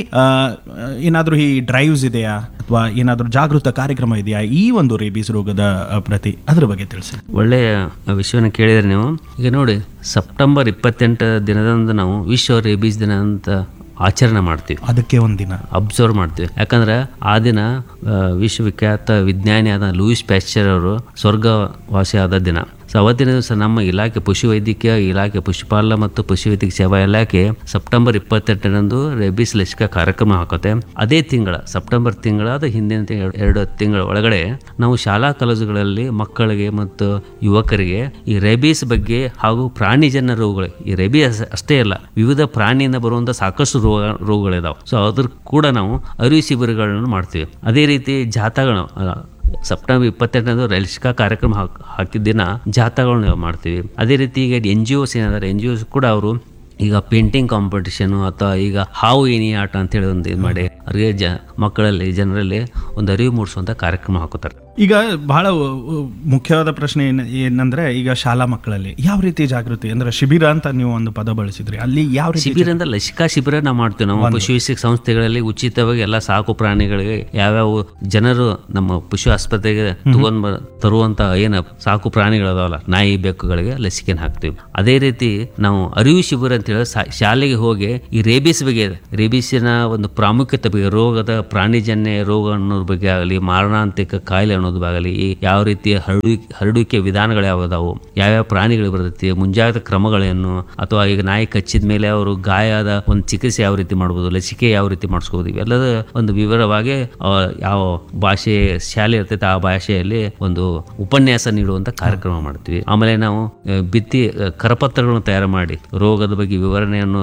ಏನಾದ್ರೂ ಈ ಡ್ರೈವ್ಸ್ ಇದೆಯಾ ಅಥವಾ ಏನಾದ್ರೂ ಜಾಗೃತ ಕಾರ್ಯಕ್ರಮ ಇದೆಯಾ ಈ ಒಂದು ರೇಬೀಸ್ ರೋಗದ ಪ್ರತಿ, ಅದ್ರ ಬಗ್ಗೆ ತಿಳಿಸಿ. ಒಳ್ಳೆಯ ವಿಷಯವನ್ನು ಕೇಳಿದ್ರೆ ನೀವು. ಈಗ ನೋಡಿ, ಸೆಪ್ಟೆಂಬರ್ ಇಪ್ಪತ್ತೆಂಟು ದಿನದಂದು ನಾವು ವಿಶ್ವ ರೇಬೀಸ್ ದಿನ ಅಂತ ಆಚರಣೆ ಮಾಡ್ತೀವಿ. ಅದಕ್ಕೆ ಒಂದಿನ ಅಬ್ಸರ್ವ್ ಮಾಡ್ತೀವಿ. ಯಾಕಂದ್ರೆ ಆ ದಿನ ವಿಶ್ವವಿಖ್ಯಾತ ವಿಜ್ಞಾನಿ ಆದ ಲೂಯಿಸ್ ಪ್ಯಾಶ್ಚರ್ ಅವರು ಸ್ವರ್ಗವಾಸಿ ಆದ ದಿನ. ಸೊ ಅವತ್ತಿನ ದಿವಸ ನಮ್ಮ ಇಲಾಖೆ ಪಶುವೈದ್ಯಕೀಯ ಇಲಾಖೆ ಪಶುಪಾಲನಾ ಮತ್ತು ಪಶುವೈದ್ಯಕೀಯ ಸೇವಾ ಇಲಾಖೆ ಸೆಪ್ಟೆಂಬರ್ ಇಪ್ಪತ್ತೆಂಟರಂದು ರೇಬೀಸ್ ಲಸಿಕಾ ಕಾರ್ಯಕ್ರಮ ಹಾಕುತ್ತೆ. ಅದೇ ತಿಂಗಳ ಸೆಪ್ಟೆಂಬರ್ ತಿಂಗಳಾದ ಹಿಂದಿನ ಎರಡು ತಿಂಗಳ ಒಳಗಡೆ ನಾವು ಶಾಲಾ ಕಾಲೇಜುಗಳಲ್ಲಿ ಮಕ್ಕಳಿಗೆ ಮತ್ತು ಯುವಕರಿಗೆ ಈ ರೇಬೀಸ್ ಬಗ್ಗೆ ಹಾಗೂ ಪ್ರಾಣಿಜನ್ಯ ರೋಗಗಳು, ಈ ರೇಬೀಸ್ ಅಷ್ಟೇ ಅಲ್ಲ ವಿವಿಧ ಪ್ರಾಣಿಯಿಂದ ಬರುವಂಥ ಸಾಕಷ್ಟು ರೋಗ ರೋಗಗಳಿದಾವೆ. ಸೊ ಅದ್ರ ಕೂಡ ನಾವು ಅರಿವು ಶಿಬಿರಗಳನ್ನು ಮಾಡ್ತೀವಿ. ಅದೇ ರೀತಿ ಜಾಥಾಗಳು ಸೆಪ್ಟೆಂಬರ್ ಇಪ್ಪತ್ತೆಂಟರಂದು ಲಸಿಕಾ ಕಾರ್ಯಕ್ರಮ ಹಾಕಿದ ದಿನ ಜಾಥಾಗಳನ್ನು ಮಾಡ್ತೀವಿ. ಅದೇ ರೀತಿ ಈಗ ಎನ್ ಜಿ ಒಸ್ ಏನಾದರೆ ಎನ್ ಜಿ ಒಸ್ ಕೂಡ ಅವರು ಈಗ ಪೇಂಟಿಂಗ್ ಕಾಂಪಿಟೇಷನ್ ಅಥವಾ ಈಗ ಹಾವು ಏನಿ ಆಟ ಅಂತ ಹೇಳಿ ಒಂದು ಇದು ಮಾಡಿ ಅವ್ರಿಗೆ ಜ ಮಕ್ಕಳಲ್ಲಿ ಜನರಲ್ಲಿ ಒಂದು ಅರಿವು ಮೂಡಿಸುವಂಥ ಕಾರ್ಯಕ್ರಮ ಹಾಕುತ್ತಾರೆ. ಈಗ ಬಹಳ ಮುಖ್ಯವಾದ ಪ್ರಶ್ನೆ ಏನ್ ಏನಂದ್ರೆ ಈಗ ಶಾಲಾ ಮಕ್ಕಳಲ್ಲಿ ಯಾವ ರೀತಿ ಜಾಗೃತಿ ಅಂದ್ರೆ ಶಿಬಿರ ಅಂತ ನೀವು ಒಂದು ಪದ ಬಳಸಿದ್ರಿ, ಅಲ್ಲಿ ಯಾವ ರೀತಿ ಶಿಬಿರ ಅಂದ್ರೆ ಲಸಿಕಾ ಶಿಬಿರ ನಾವು ಮಾಡ್ತೀವಿ. ನಮ್ಮ ಪಶು ವೈದ್ಯಕೀಯ ಸಂಸ್ಥೆಗಳಲ್ಲಿ ಉಚಿತವಾಗಿ ಎಲ್ಲ ಸಾಕು ಪ್ರಾಣಿಗಳಿಗೆ ಯಾವ್ಯಾವ ಜನರು ನಮ್ಮ ಪಶು ಆಸ್ಪತ್ರೆಗೆ ತಗೊಂಡ್ ತರುವಂತ ಏನು ಸಾಕು ಪ್ರಾಣಿಗಳದಾವಲ್ಲ, ನಾಯಿ ಬೆಕ್ಕುಗಳಿಗೆ ಲಸಿಕೆನ ಹಾಕ್ತೀವಿ. ಅದೇ ರೀತಿ ನಾವು ಅರಿವು ಶಿಬಿರ ಅಂತ ಹೇಳಿ ಶಾಲೆಗೆ ಹೋಗಿ ಈ ರೇಬಿಸ್ ಬಗ್ಗೆ, ರೇಬಿಸಿನ ಒಂದು ಪ್ರಾಮುಖ್ಯತೆ ಬಗ್ಗೆ, ರೋಗದ ಪ್ರಾಣಿಜನ್ಯ ರೋಗ ಅನ್ನೋದ್ರ ಬಗ್ಗೆ ಆಗಲಿ, ಮಾರಣಾಂತಿಕ ಕಾಯಿಲೆ ಅನ್ನೋದು ಆಗಲಿ, ಈ ಯಾವ ರೀತಿಯ ಹರಡುವಿಕೆ ಹರಡುವಿಕೆ ವಿಧಾನಗಳು ಯಾವ್ದಾವು, ಯಾವ್ಯಾವ ಪ್ರಾಣಿಗಳು ಬರ್ತೈತಿ, ಮುಂಜಾಗ್ರತಾ ಕ್ರಮಗಳೇನು, ಅಥವಾ ಈಗ ನಾಯಿ ಕಚ್ಚಿದ ಮೇಲೆ ಅವರು ಗಾಯದ ಒಂದು ಚಿಕಿತ್ಸೆ ಯಾವ ರೀತಿ ಮಾಡ್ಬೋದು, ಲಸಿಕೆ ಯಾವ ರೀತಿ ಮಾಡಿಸ್ಕೋಬೋದು, ಇವೆಲ್ಲದ ಒಂದು ವಿವರವಾಗಿ ಯಾವ ಭಾಷೆ ಶಾಲೆ ಇರ್ತೈತೆ ಆ ಭಾಷೆಯಲ್ಲಿ ಒಂದು ಉಪನ್ಯಾಸ ನೀಡುವಂತ ಕಾರ್ಯಕ್ರಮ ಮಾಡ್ತೀವಿ. ಆಮೇಲೆ ನಾವು ಭಿತ್ತಿ ಕರಪತ್ರಗಳನ್ನು ತಯಾರು ಮಾಡಿ ರೋಗದ ಬಗ್ಗೆ ವಿವರಣೆಯನ್ನು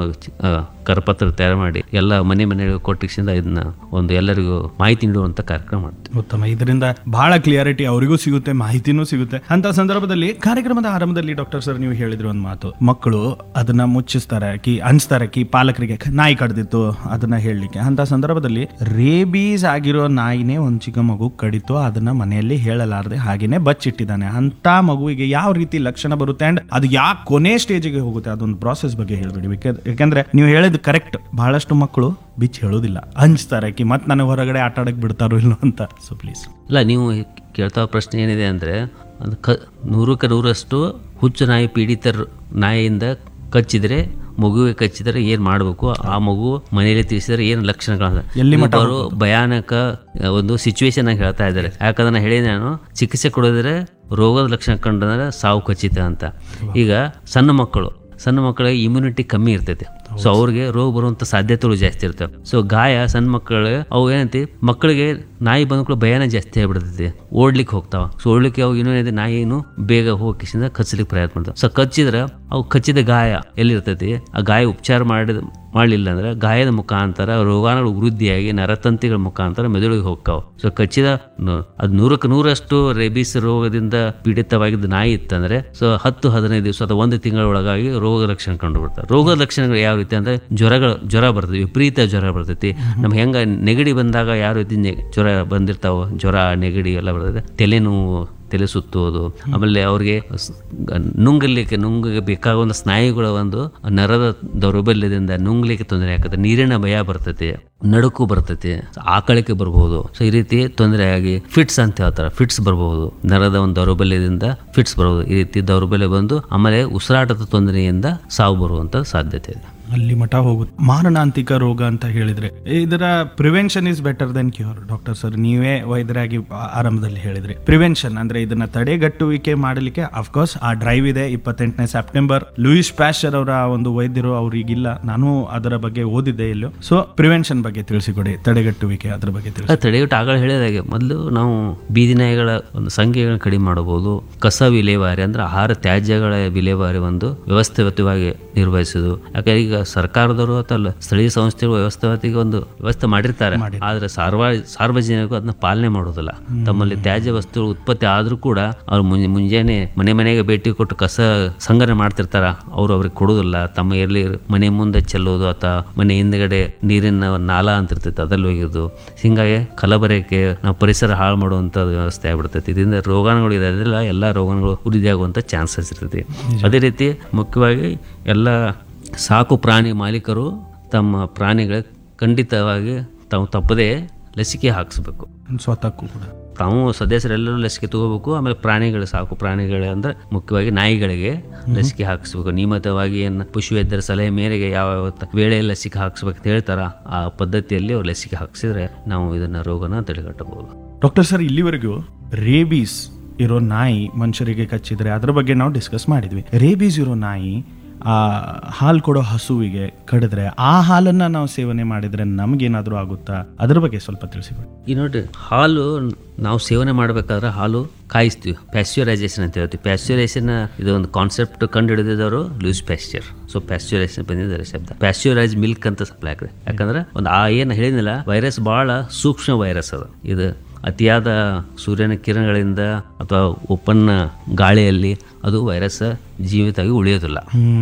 ಕರಪತ್ರ ತಯಾರು ಮಾಡಿ ಎಲ್ಲ ಮನೆ ಮನೆಗೆ ಕೊಟ್ಟಿಸಿಂದ ಇದನ್ನ ಒಂದು ಎಲ್ಲರಿಗೂ ಮಾಹಿತಿ ನೀಡುವಂತ ಕಾರ್ಯಕ್ರಮ ಮಾಡ್ತೀವಿ. ಉತ್ತಮ. ಇದರಿಂದ ಬಹಳ ಕ್ಲಿಯಾರಿಟಿ ಅವರಿಗೂ ಸಿಗುತ್ತೆ, ಮಾಹಿತಿನೂ ಸಿಗುತ್ತೆ. ಅಂತ ಸಂದರ್ಭದಲ್ಲಿ ಕಾರ್ಯಕ್ರಮದ ಆರಂಭದಲ್ಲಿ ಡಾಕ್ಟರ್ ಸರ್ ನೀವು ಹೇಳಿದ್ರು ಒಂದು ಮಾತು, ಮಕ್ಕಳು ಅದನ್ನ ಮುಚ್ಚಿಸ್ತಾರೆ, ಕಿ ಅನ್ಸ್ತಾರೆ ಕಿ ಪಾಲಕರಿಗೆ ನಾಯಿ ಕಡ್ದಿತ್ತು ಅದನ್ನ ಹೇಳಲಿಕ್ಕೆ. ಅಂತ ಸಂದರ್ಭದಲ್ಲಿ ರೇಬೀಸ್ ಆಗಿರೋ ನಾಯಿನೇ ಒಂದು ಚಿಕ್ಕ ಮಗು ಕಡಿತು, ಅದನ್ನ ಮನೆಯಲ್ಲಿ ಹೇಳಲಾರದೆ ಹಾಗೇನೆ ಬಚ್ಚಿಟ್ಟಿದ್ದಾನೆ. ಅಂತ ಮಗುವಿಗೆ ಯಾವ ರೀತಿ ಲಕ್ಷಣ ಬರುತ್ತೆ ಅಂಡ್ ಅದು ಯಾಕೆ ಕೊನೆ ಸ್ಟೇಜಿಗೆ ಹೋಗುತ್ತೆ, ಅದೊಂದು ಪ್ರಾಸೆಸ್ ಬಗ್ಗೆ ಹೇಳ್ಬಿಡಿ. ಯಾಕಂದ್ರೆ ನೀವು ಹೇಳಿದ ಕರೆಕ್ಟ್, ಬಹಳಷ್ಟು ಮಕ್ಕಳು ಬಿಚ್ಚಿ ಹೇಳೋದಿಲ್ಲ, ಹಂಚ್ತಾರೆ ಕಿ ಮತ್ತೆ ನನಗೆ ಹೊರಗಡೆ ಆಟ ಆಡಕ್ ಬಿಡ್ತಾರೋ ಇಲ್ಲ ಅಂತ. So please. ಇಲ್ಲ, ನೀವು ಕೇಳ್ತಾ ಪ್ರಶ್ನೆ ಏನಿದೆ ಅಂದರೆ ಅದು ಕ ನೂರಕ್ಕೆ ನೂರಷ್ಟು ಹುಚ್ಚು ನಾಯಿ ಪೀಡಿತರ ನಾಯಿಯಿಂದ ಕಚ್ಚಿದರೆ, ಮಗುವಿಗೆ ಕಚ್ಚಿದರೆ ಏನು ಮಾಡಬೇಕು, ಆ ಮಗು ಮನೆಯಲ್ಲಿ ತಿಳಿಸಿದರೆ ಏನು ಲಕ್ಷಣಗಳು, ಅವರು ಭಯಾನಕ ಒಂದು ಸಿಚುವೇಶನ್ ಆಗಿ ಹೇಳ್ತಾ ಇದ್ದಾರೆ. ಯಾಕಂದ್ರೆ ನಾನು ಹೇಳಿದೆ, ನಾನು ಚಿಕಿತ್ಸೆ ಕೊಡೋದ್ರೆ ರೋಗದ ಲಕ್ಷಣ ಕಂಡ್ರೆ ಸಾವು ಖಚಿತ ಅಂತ. ಈಗ ಸಣ್ಣ ಮಕ್ಕಳು ಸಣ್ಣ ಮಕ್ಕಳಿಗೆ ಇಮ್ಯುನಿಟಿ ಕಮ್ಮಿ ಇರ್ತೈತೆ, ಸೊ ಅವ್ರಿಗೆ ರೋಗ ಬರುವಂತ ಸಾಧ್ಯತೆಗಳು ಜಾಸ್ತಿ ಇರ್ತವೆ. ಸೊ ಗಾಯ ಸಣ್ಣ ಮಕ್ಕಳಿಗೆ ಅವು ಏನಂತಿ, ಮಕ್ಕಳಿಗೆ ನಾಯಿ ಬಂದ್ಕೊಳ್ಳೋ ಭಯನ ಜಾಸ್ತಿ ಆಗ್ಬಿಡ್ತೈತಿ, ಓಡ್ಲಿಕ್ಕೆ ಹೋಗ್ತಾವ. ಸೊ ಓಡ್ಲಿಕ್ಕೆ ಅವು ಇನ್ನೂ ಏನಿದೆ, ನಾಯಿನು ಬೇಗ ಹೋಗಿಸಿಂದ ಕಚ್ಚಲಿಕ್ಕೆ ಪ್ರಯತ್ನ ಮಾಡ್ತಾವೆ. ಸೊ ಕಚ್ಚಿದ್ರೆ ಅವು ಕಚ್ಚಿದ ಗಾಯ ಎಲ್ಲಿರ್ತೈತಿ, ಆ ಗಾಯ ಉಪಚಾರ ಮಾಡಿದ ಮಾಡಲಿಲ್ಲ ಅಂದ್ರೆ ಗಾಯದ ಮುಖಾಂತರ ರೋಗಾಣುಗಳು ವೃದ್ಧಿಯಾಗಿ ನರತಂತಿಗಳ ಮುಖಾಂತರ ಮೆದುಳಿಗೆ ಹೋಗ್ತಾವೆ. ಸೊ ಕಚ್ಚಿದ ಅದು ನೂರಕ್ಕೆ ನೂರಷ್ಟು ರೇಬಿಸ್ ರೋಗದಿಂದ ಪೀಡಿತವಾಗಿದ್ದ ನಾಯಿ ಇತ್ತಂದ್ರೆ ಸೊ ಹತ್ತು ಹದಿನೈದು ದಿವಸ ಅಥವಾ ಒಂದು ತಿಂಗಳ ಒಳಗಾಗಿ ರೋಗ ಲಕ್ಷಣ ಕಂಡು ಬಿಡ್ತಾರೆ. ರೋಗದ ಲಕ್ಷಣಗಳು ಯಾವ ರೀತಿ ಅಂದ್ರೆ ಜ್ವರಗಳು ಜ್ವರ ಬರ್ತೈತಿ, ವಿಪರೀತ ಜ್ವರ ಬರ್ತೈತಿ. ನಮ್ಗೆ ಹೆಂಗ ನೆಗಡಿ ಬಂದಾಗ ಯಾವ ರೀತಿ ಜ್ವರ ಬಂದಿರ್ತಾವ, ಜ್ವರ ನೆಗಡಿ ಎಲ್ಲ ಬರ್ತೈತೆ, ತಲೆನೋವು, ತಲೆ ಸುತ್ತುವುದು, ಆಮೇಲೆ ಅವ್ರಿಗೆ ನುಂಗಲಿಕ್ಕೆ ನುಂಗಿಗೆ ಬೇಕಾಗುವಂಥ ಸ್ನಾಯುಗಳ ಒಂದು ನರದ ದೌರ್ಬಲ್ಯದಿಂದ ನುಂಗ್ಲಿಕ್ಕೆ ತೊಂದರೆ ಆಗ್ತದೆ, ನೀರಿನ ಭಯ ಬರ್ತೈತಿ, ನಡುಕು ಬರ್ತೈತಿ, ಆಕಳಿಕೆ ಬರ್ಬೋದು. ಸೊ ಈ ರೀತಿ ತೊಂದರೆ ಆಗಿ ಫಿಟ್ಸ್ ಅಂತ ಹೇಳ್ತಾರೆ, ಫಿಟ್ಸ್ ಬರ್ಬೋದು, ನರದ ಒಂದು ದೌರ್ಬಲ್ಯದಿಂದ ಫಿಟ್ಸ್ ಬರ್ಬೋದು. ಈ ರೀತಿ ದೌರ್ಬಲ್ಯ ಬಂದು ಆಮೇಲೆ ಉಸಿರಾಟದ ತೊಂದರೆಯಿಂದ ಸಾವು ಬರುವಂತ ಸಾಧ್ಯತೆ ಇದೆ. ಅಲ್ಲಿ ಮಠ ಹೋಗುತ್ತೆ. ಮಾರಣಾಂತಿಕ ರೋಗ ಅಂತ ಹೇಳಿದ್ರೆ ಇದರ prevention is better then cure. Doctor sir ನೀವೇ ವೈದ್ಯರಾಗಿ ಆರಂಭದಲ್ಲಿ ಹೇಳಿದ್ರಿ, ಪ್ರಿವೆನ್ಷನ್ ಅಂದ್ರೆ ಇದನ್ನ ತಡೆಗಟ್ಟುವಿಕೆ ಮಾಡಲಿಕ್ಕೆ ಅಫ್ಕೋರ್ಸ್ ಆ ಡ್ರೈವ್ ಇದೆ. ಇಪ್ಪತ್ತೆಂಟನೇ ಸೆಪ್ಟೆಂಬರ್ ಲೂಯಿಸ್ ಪ್ಯಾಶ್ಚರ್ ಅವರ ಒಂದು ವೈದ್ಯರು ಅವ್ರಿಗಿಲ್ಲ, ನಾನು ಅದರ ಬಗ್ಗೆ ಓದಿದ್ದೆ ಎಲ್ಲೋ. ಸೊ ಪ್ರಿವೆನ್ಷನ್ ಬಗ್ಗೆ ತಿಳಿಸಿಕೊಡಿ, ತಡೆಗಟ್ಟುವಿಕೆ ಅದ್ರ ಬಗ್ಗೆ ತಿಳಿಸಿ. ತಡೆಗಟ್ಟು ಆಗಲೇ ಹೇಳಿದಾಗೆ ಮೊದಲು ನಾವು ಬೀದಿ ನಾಯಿಗಳ ಒಂದು ಸಂಖ್ಯೆಗಳನ್ನು ಕಡಿಮೆ ಮಾಡಬಹುದು. ಕಸ ವಿಲೇವಾರಿ ಅಂದ್ರೆ ಆಹಾರ ತ್ಯಾಜ್ಯಗಳ ವಿಲೇವಾರಿ ಒಂದು ವ್ಯವಸ್ಥಿತವಾಗಿ ನಿರ್ವಹಿಸುವುದು. ಯಾಕಂದ್ರೆ ಈಗ ಸರ್ಕಾರದವರು ಅಥವಾ ಸ್ಥಳೀಯ ಸಂಸ್ಥೆಗಳು ವ್ಯವಸ್ಥಿತವಾಗಿ ಒಂದು ವ್ಯವಸ್ಥೆ ಮಾಡಿರ್ತಾರೆ, ಆದ್ರೆ ಸಾರ್ವ ಸಾರ್ವಜನಿಕರು ಅದನ್ನ ಪಾಲನೆ ಮಾಡೋದಿಲ್ಲ. ತಮ್ಮಲ್ಲಿ ತ್ಯಾಜ್ಯ ವಸ್ತುಗಳು ಉತ್ಪತ್ತಿ ಆದ್ರೂ ಕೂಡ ಅವ್ರು ಮುಂಜೆ ಮುಂಜಾನೆ ಮನೆ ಮನೆಗೆ ಭೇಟಿ ಕೊಟ್ಟು ಕಸ ಸಂಗ್ರಹಣೆ ಮಾಡ್ತಿರ್ತಾರ, ಅವ್ರು ಅವ್ರಿಗೆ ಕೊಡೋದಿಲ್ಲ. ತಮ್ಮ ಎಲ್ಲಿ ಮನೆ ಮುಂದೆ ಚೆಲ್ಲೋದು ಅಥವಾ ಮನೆ ಹಿಂದ್ಗಡೆ ನೀರಿನ ನಾಲ ಅಂತ ಇರ್ತೈತೆ ಅದ್ರಲ್ಲಿ ಹೋಗಿದ್ದು, ಹಿಂಗಾಗಿ ಕಲಬೆರಕೆ ನಾವು ಪರಿಸರ ಹಾಳು ಮಾಡುವಂತ ವ್ಯವಸ್ಥೆ ಆಗ್ಬಿಡ್ತೈತಿ. ಇದರಿಂದ ರೋಗಾಣುಗಳು ಇದೆಲ್ಲ ಎಲ್ಲ ರೋಗಾಣುಗಳು ವೃದ್ಧಿ ಆಗುವಂತ ಚಾನ್ಸಸ್ ಇರ್ತೈತಿ. ಅದೇ ರೀತಿ ಮುಖ್ಯವಾಗಿ ಎಲ್ಲ ಸಾಕು ಪ್ರಾಣಿ ಮಾಲೀಕರು ತಮ್ಮ ಪ್ರಾಣಿಗಳ ಖಂಡಿತವಾಗಿ ತಾವು ತಪ್ಪದೇ ಲಸಿಕೆ ಹಾಕಿಸ್ಬೇಕು. ಸ್ವತಃಕ್ಕೂ ಕೂಡ ತಾವು ಸದಸ್ಯರೆಲ್ಲರೂ ಲಸಿಕೆ ತಗೋಬೇಕು. ಆಮೇಲೆ ಪ್ರಾಣಿಗಳು, ಸಾಕು ಪ್ರಾಣಿಗಳು ಅಂದ್ರೆ ಮುಖ್ಯವಾಗಿ ನಾಯಿಗಳಿಗೆ ಲಸಿಕೆ ಹಾಕಿಸ್ಬೇಕು. ನಿಯಮಿತವಾಗಿ ಏನು ಪಶುವೈದ್ಯರ ಸಲಹೆ ಮೇರೆಗೆ ಯಾವ ವೇಳೆಯಲ್ಲಿ ಲಸಿಕೆ ಹಾಕಿಸ್ಬೇಕಂತ ಹೇಳ್ತಾರ ಆ ಪದ್ಧತಿಯಲ್ಲಿ ಅವ್ರು ಲಸಿಕೆ ಹಾಕಿಸಿದ್ರೆ ನಾವು ಇದನ್ನ ರೋಗನ ತಡೆಗಟ್ಟಬಹುದು. ಡಾಕ್ಟರ್ ಸರ್ ಇಲ್ಲಿವರೆಗೂ ರೇಬೀಸ್ ಇರೋ ನಾಯಿ ಮನುಷ್ಯರಿಗೆ ಕಚ್ಚಿದ್ರೆ ಅದ್ರ ಬಗ್ಗೆ ನಾವು ಡಿಸ್ಕಸ್ ಮಾಡಿದ್ವಿ. ರೇಬೀಸ್ ಇರೋ ನಾಯಿ ಆ ಹಾಲು ಕೊಡೋ ಹಸುವಿಗೆ ಕಡಿದ್ರೆ ಆ ಹಾಲನ್ನ ನಾವು ಸೇವನೆ ಮಾಡಿದ್ರೆ ನಮ್ಗೇನಾದ್ರೂ ಆಗುತ್ತಾ, ಅದ್ರ ಬಗ್ಗೆ ಸ್ವಲ್ಪ ತಿಳಿಸಿಕೊಡಿ. ಈ ನೋಡ್ರಿ, ಹಾಲು ನಾವು ಸೇವನೆ ಮಾಡ್ಬೇಕಾದ್ರೆ ಹಾಲು ಕಾಯಿಸ್ತೀವಿ, ಪ್ಯಾಸ್ಚರೈಸೇಷನ್ ಅಂತ ಹೇಳ್ತೀವಿ. ಪ್ಯಾಸ್ಚರೈಸೇಷನ್ ಇದು ಒಂದು ಕಾನ್ಸೆಪ್ಟ್ ಕಂಡು ಹಿಡಿದಿದ್ದವರು ಲೂಯಿಸ್ ಪ್ಯಾಶ್ಚರ್. ಸೊ ಪ್ಯಾಸ್ಚರೈಸೇಷನ್ ಬಂದಿದ್ದಾರೆ ಶಬ್ದ, ಪ್ಯಾಸ್ಚರೈಸ್ ಮಿಲ್ಕ್ ಅಂತ ಸಪ್ಲೈ ಆಗ್ತದೆ. ಯಾಕಂದ್ರೆ ಒಂದು ಆ ಏನು ಹೇಳಿದ್ನಲ್ಲ, ವೈರಸ್ ಬಹಳ ಸೂಕ್ಷ್ಮ ವೈರಸ್ ಅದು. ಇದು ಅತಿಯಾದ ಸೂರ್ಯನ ಕಿರಣಗಳಿಂದ ಅಥವಾ ಓಪನ್ ಗಾಳಿಯಲ್ಲಿ ಅದು ವೈರಸ್ ಜೀವಿತವಾಗಿ ಉಳಿಯೋದಿಲ್ಲ.